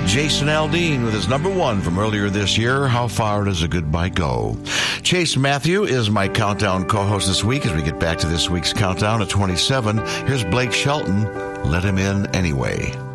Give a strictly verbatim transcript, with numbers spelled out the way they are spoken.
Jason Aldean with his number one from earlier this year, How Far Does a Goodbye Go? Chase Matthew is my countdown co-host this week as we get back to this week's countdown at twenty-seven. Here's Blake Shelton, Let Him In Anyway.